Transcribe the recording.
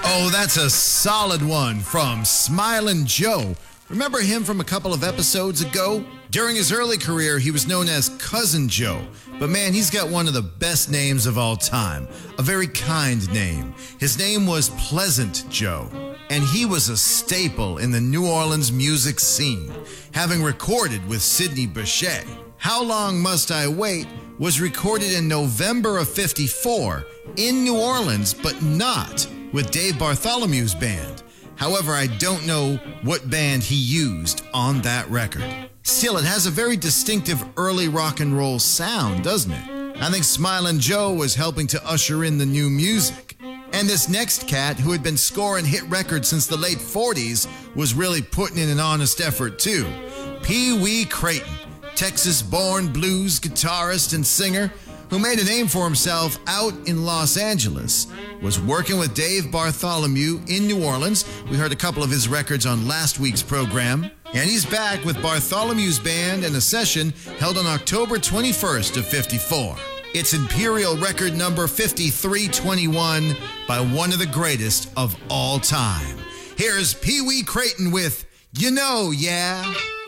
Oh, that's a solid one from Smilin' Joe. Remember him from a couple of episodes ago? During his early career, he was known as Cousin Joe. But man, he's got one of the best names of all time. A very kind name. His name was Pleasant Joe. And he was a staple in the New Orleans music scene, having recorded with Sidney Bechet. How Long Must I Wait was recorded in November of '54 in New Orleans, but not with Dave Bartholomew's band. However, I don't know what band he used on that record. Still, it has a very distinctive early rock and roll sound, doesn't it? I think Smilin' Joe was helping to usher in the new music. And this next cat, who had been scoring hit records since the late 40s, was really putting in an honest effort too. Pee Wee Crayton, Texas-born blues guitarist and singer who made a name for himself out in Los Angeles, was working with Dave Bartholomew in New Orleans. We heard a couple of his records on last week's program. And he's back with Bartholomew's band in a session held on October 21st of '54. It's Imperial record number 5321 by one of the greatest of all time. Here's Pee Wee Crayton with You Know, Yeah.